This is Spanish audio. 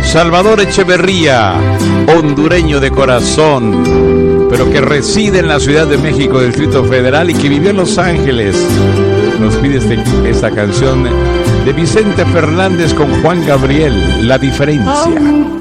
Salvador Echeverría, hondureño de corazón, pero que reside en la Ciudad de México, Distrito Federal, y que vivió en Los Ángeles, nos pide esta canción de Vicente Fernández con Juan Gabriel, La Diferencia.